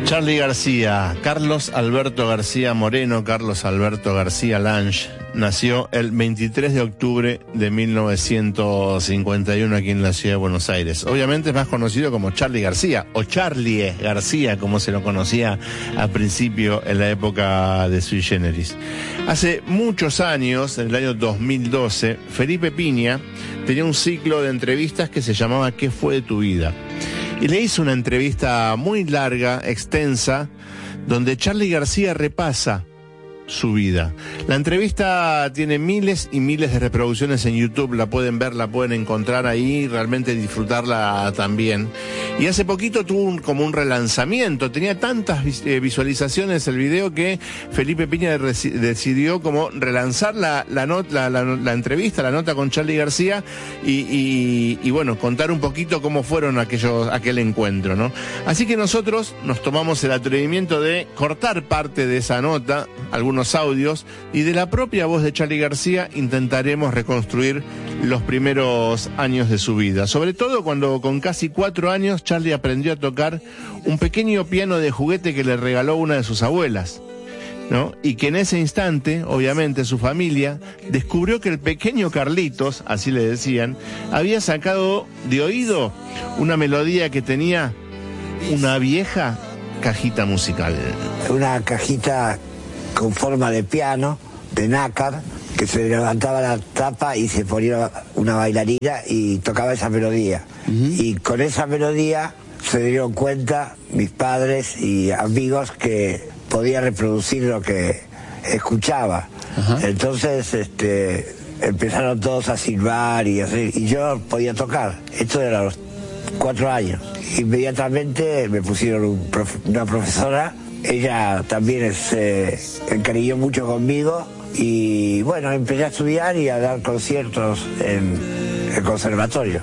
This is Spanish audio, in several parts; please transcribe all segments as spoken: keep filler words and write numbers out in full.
Charly García, Carlos Alberto García Moreno, Carlos Alberto García Lange, nació el veintitrés de octubre de mil novecientos cincuenta y uno aquí en la ciudad de Buenos Aires. Obviamente es más conocido como Charly García, o Charlie García, como se lo conocía al principio en la época de Sui Generis. Hace muchos años, en el año dos mil doce, Felipe Piña tenía un ciclo de entrevistas que se llamaba ¿Qué fue de tu vida? Y le hizo una entrevista muy larga, extensa, donde Charly García repasa su vida. La entrevista tiene miles y miles de reproducciones en YouTube, la pueden ver, la pueden encontrar ahí, realmente disfrutarla también. Y hace poquito tuvo un, como un relanzamiento, tenía tantas visualizaciones el video que Felipe Piña decidió como relanzar la, la, not, la, la, la entrevista, la nota con Charly García y, y, y bueno, contar un poquito cómo fueron aquellos, aquel encuentro, ¿no? Así que nosotros nos tomamos el atrevimiento de cortar parte de esa nota, algunos audios, y de la propia voz de Charly García intentaremos reconstruir los primeros años de su vida, sobre todo cuando con casi cuatro años Charly aprendió a tocar un pequeño piano de juguete que le regaló una de sus abuelas, ¿no? Y que en ese instante, obviamente, su familia descubrió que el pequeño Carlitos, así le decían, había sacado de oído una melodía que tenía una vieja cajita musical. Una cajita con forma de piano, de nácar, que se levantaba la tapa y se ponía una bailarina y tocaba esa melodía. Uh-huh. Y con esa melodía se dieron cuenta mis padres y amigos que podía reproducir lo que escuchaba. Uh-huh. Entonces este, empezaron todos a silbar y, así, y yo podía tocar. Esto era a los cuatro años. Inmediatamente me pusieron un profe, una profesora. Ella también se eh, encariñó mucho conmigo y bueno, empecé a estudiar y a dar conciertos en el conservatorio.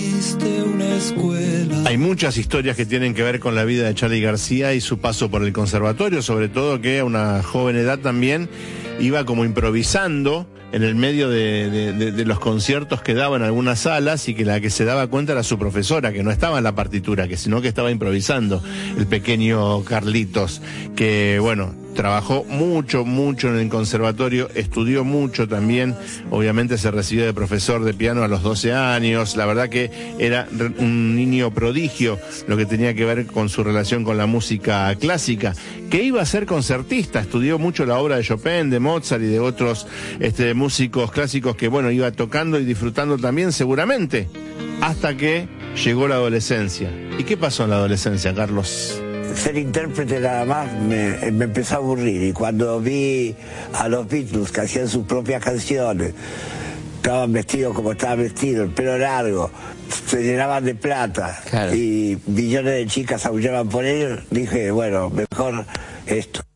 Hay muchas historias que tienen que ver con la vida de Charly García y su paso por el conservatorio, sobre todo que a una joven edad también iba como improvisando en el medio de, de, de, de los conciertos que daba en algunas salas, y que la que se daba cuenta era su profesora, que no estaba en la partitura, que sino que estaba improvisando, el pequeño Carlitos, que bueno, trabajó mucho, mucho en el conservatorio, estudió mucho también, obviamente se recibió de profesor de piano a los doce años, la verdad que era un niño prodigio, lo que tenía que ver con su relación con la música clásica, que iba a ser concertista, estudió mucho la obra de Chopin, de Mozart y de otros este, músicos clásicos que bueno, iba tocando y disfrutando también seguramente, hasta que llegó la adolescencia. ¿Y qué pasó en la adolescencia, Carlos? Ser intérprete nada más me, me empezó a aburrir, y cuando vi a los Beatles que hacían sus propias canciones, estaban vestidos como estaban vestidos, el pelo largo, se llenaban de plata, claro, y millones de chicas aullaban por ellos, dije, bueno, mejor esto.